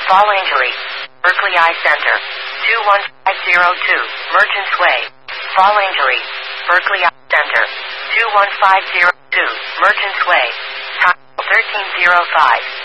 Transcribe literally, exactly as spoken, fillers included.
Fall Injury. Berkeley Eye Center. two one five zero two, Merchants Way. Fall Injury. Berkeley Eye Center. two one five zero two, Merchants Way. Time thirteen oh five.